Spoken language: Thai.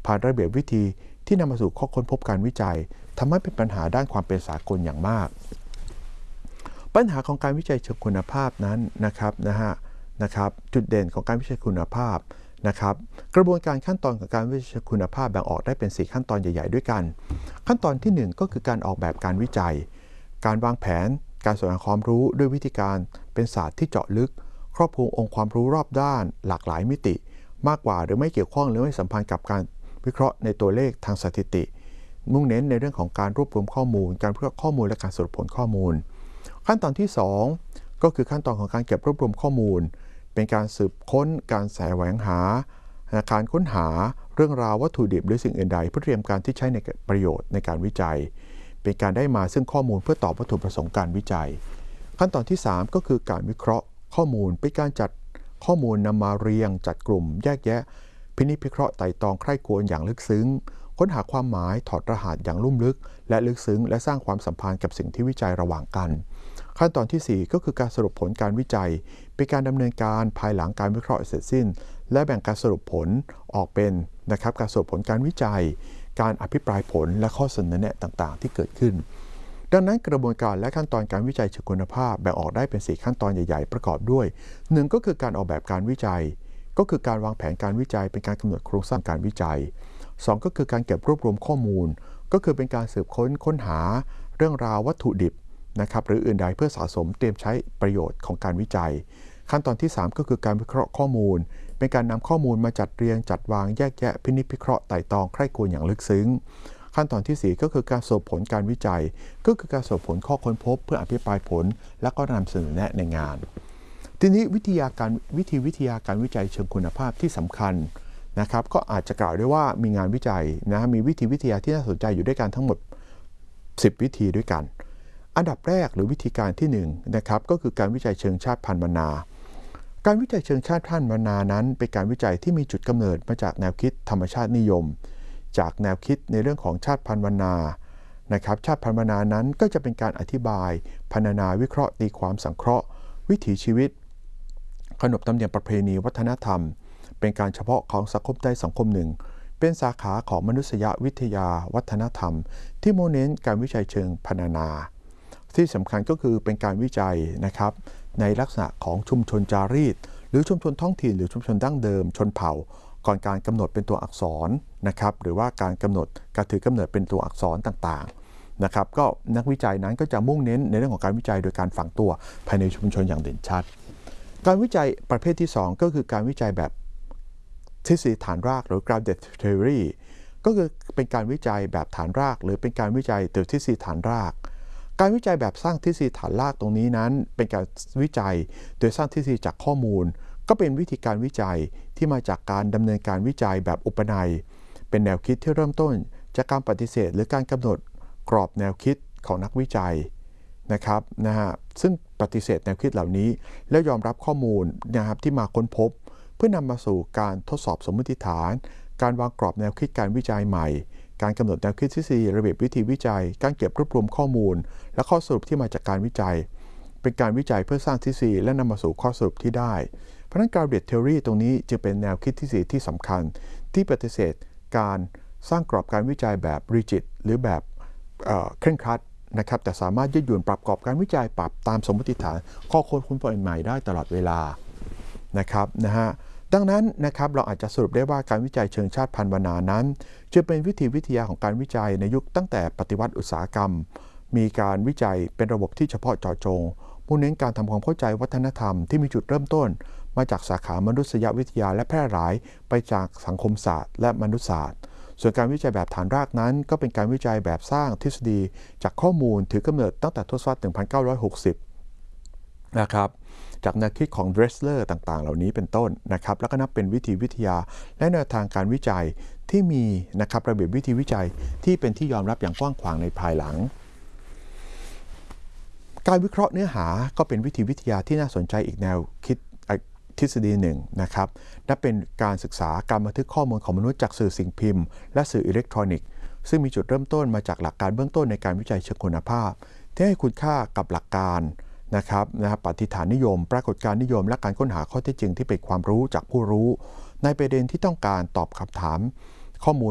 ผ่านระเบียบวิธีที่นำมาสู่ข้อค้นพบการวิจัยทำให้เป็นปัญหาด้านความเป็นสากลอย่างมากปัญหาของการวิจัยเชิงคุณภาพนั้นนะครับจุดเด่นของการวิจัยคุณภาพนะครับกระบวนการขั้นตอนของการวิจัยคุณภาพแบ่งออกได้เป็น4ขั้นตอนใหญ่ๆด้วยกันขั้นตอนที่1ก็คือการออกแบบการวิจัยการวางแผนการแสวงความรู้ด้วยวิธีการเป็นศาสตร์ที่เจาะลึกครอบคลุมองค์ความรู้รอบด้านหลากหลายมิติมากกว่าหรือไม่เกี่ยวข้องหรือไม่สัมพันธ์กับการวิเคราะห์ในตัวเลขทางสถิติมุ่งเน้นในเรื่องของการรวบรวมข้อมูลการวิเคราะห์ข้อมูลและการสรุปผลข้อมูลขั้นตอนที่2ก็คือขั้นตอนของการเก็บรวบรวมข้อมูลเป็นการสืบค้นการแสวงหาการค้นหาเรื่องราววัตถุดิบหรือสิ่งอื่นใดเพื่อเตรียมการที่ใช้ในประโยชน์ในการวิจัยเป็นการได้มาซึ่งข้อมูลเพื่อตอบวัตถุประสงค์การวิจัยขั้นตอนที่3ก็คือการวิเคราะห์ข้อมูลเป็นการจัดข้อมูลนำมาเรียงจัดกลุ่มแยกแยะพินิจพิเคราะห์ไต่ตองใคร่ครวญอย่างลึกซึ้งค้นหาความหมายถอดรหัสอย่างลุ่มลึกและลึกซึ้งและสร้างความสัมพันธ์กับสิ่งที่วิจัยระหว่างกันขั้นตอนที่4ก็คือการสรุปผลการวิจัยเป็นการดำเนินการภายหลังการวิเคราะห์เสร็จสิ้นและแบ่งการสรุปผลออกเป็นการสรุปผลการวิจัยการอภิปรายผลและข้อเสนอแนะต่างๆที่เกิดขึ้นดังนั้นกระบวนการและขั้นตอนการวิจัยเชิงคุณภาพแบ่งออกได้เป็น4ขั้นตอนใหญ่ๆประกอบด้วย1ก็คือการออกแบบการวิจัยก็คือการวางแผนการวิจัยเป็นการกำหนดโครงสร้างการวิจัย2ก็คือการเก็บรวบรวมข้อมูลก็คือเป็นการสืบค้นหาเรื่องราววัตถุดิบหรืออื่นใดเพื่อสะสมเตรียมใช้ประโยชน์ของการวิจัยขั้นตอนที่3ก็คือการวิเคราะห์ข้อมูลเป็นการนำข้อมูลมาจัดเรียงจัดวางแยกแยะพินิจพิเคราะห์ไต่ตองใคร่ครวญอย่างลึกซึ้งขั้นตอนที่4ก็คือการสรุปผลการวิจัยก็คือการสรุปผลข้อค้นพบเพื่ออภิปรายผลและก็นำเสนอแนะในงานทีนี้วิทยาการวิจัยเชิงคุณภาพที่สำคัญนะครับก็อาจจะกล่าวได้ว่ามีงานวิจัยมีวิทยาที่น่าสนใจอยู่ด้วยกันทั้งหมด10วิธีด้วยกันอันดับแรกหรือวิธีการที่1นะครับก็คือการวิจัยเชิงชาติพันธุ์บรรณาการวิจัยเชิงชาติพันธุ์บรรณานั้นเป็นการวิจัยที่มีจุดกำเนิดมาจากแนวคิดธรรมชาตินิยมจากแนวคิดในเรื่องของชาติพันธุ์บรรณานะครับชาติพันธุ์บรรณานั้นก็จะเป็นการอธิบายพรรณนาวิเคราะห์ตีความสังเคราะห์วิถีชีวิตขนบธรรมเนียมประเพณีวัฒนธรรมเป็นการเฉพาะของสังคมใดสังคมหนึ่งเป็นสาขาของมนุษยวิทยาวัฒนธรรมที่มุ่งเน้นการวิจัยเชิงพรรณนาที่สำคัญก็คือเป็นการวิจัยนะครับในลักษณะของชุมชนจารีตหรือชุมชนท้องถิ่นหรือชุมชนดั้งเดิมชนเผ่าก่อนการกำหนดเป็นตัวอักษรนะครับหรือว่าการถือกำเนิดเป็นตัวอักษรต่างๆนะครับก็นักวิจัยนั้นก็จะมุ่งเน้นในเรื่องของการวิจัยโดยการฝังตัวภายในชุมชนอย่างเด่นชัดการวิจัยประเภทที่2ก็คือการวิจัยแบบทฤษฎีฐานรากหรือ grounded theory ก็คือเป็นการวิจัยแบบฐานรากหรือเป็นการวิจัยโดยทฤษฎีฐานรากการวิจัยแบบสร้างทฤษฎีฐานรากตรงนี้นั้นเป็นการวิจัยโดยสร้างทฤษฎีจากข้อมูลก็เป็นวิธีการวิจัยที่มาจากการดำเนินการวิจัยแบบอุปนัยเป็นแนวคิดที่เริ่มต้นจากการปฏิเสธหรือการกำหนดกรอบแนวคิดของนักวิจัยนะครับซึ่งปฏิเสธแนวคิดเหล่านี้แล้วยอมรับข้อมูลนะครับที่มาค้นพบเพื่อนำมาสู่การทดสอบสมมติฐานการวางกรอบแนวคิดการวิจัยใหม่การกำหนดแนวคิดทฤษฎีระเบียบวิธีวิจัยการเก็บรวบรวมข้อมูลและข้อสรุปที่มาจากการวิจัยเป็นการวิจัยเพื่อสร้างทฤษฎีและนำมาสู่ข้อสรุปที่ได้เพราะฉะนั้น grounded theory ตรงนี้จึงเป็นแนวคิดทฤษฎีที่สำคัญที่ปฏิเสธการสร้างกรอบการวิจัยแบบ rigid หรือแบบเคร่งครัดนะครับแต่สามารถยืดหยุ่นปรับกรอบการวิจัยปรับตามสมมติฐานข้อค้นพบใหม่ได้ตลอดเวลานะครับดังนั้นนะครับเราอาจจะสรุปได้ว่าการวิจัยเชิงชาติพันธุ์บรรณานั้นจะเป็นวิทยาของการวิจัยในยุคตั้งแต่ปฏิวัติอุตสาหกรรมมีการวิจัยเป็นระบบที่เฉพาะเจาะจงมุ่งเน้นการทำความเข้าใจวัฒนธรรมที่มีจุดเริ่มต้นมาจากสาขามนุษยวิทยาและแพร่หลายไปจากสังคมศาสตร์และมนุษยศาสตร์ส่วนการวิจัยแบบฐานรากนั้นก็เป็นการวิจัยแบบสร้างทฤษฎีจากข้อมูลถือกำเนิดตั้งแต่ทศวรรษ 1960 นะครับจากแนวคิดของ Dressler ต่างๆเหล่านี้เป็นต้นนะครับแล้วก็นับเป็นวิทยาและแนวทางการวิจัยที่มีนะครับระเบียบวิธีวิจัยที่เป็นที่ยอมรับอย่างกว้างขวางในภายหลังการวิเคราะห์เนื้อหาก็เป็นวิทยาที่น่าสนใจอีกแนวคิดทฤษฎีหนึ่งนะครับนับเป็นการศึกษาการบันทึกข้อมูลของมนุษย์จากสื่อสิ่งพิมพ์และสื่ออิเล็กทรอนิกส์ซึ่งมีจุดเริ่มต้นมาจากหลักการเบื้องต้นในการวิจัยเชิงคุณภาพที่ให้คุณค่ากับหลักการนะครับปฏิฐานนิยมปรากฏการณ์นิยมและการค้นหาข้อเท็จจริงที่เป็นความรู้จากผู้รู้ในประเด็นที่ต้องการตอบคำถามข้อมูล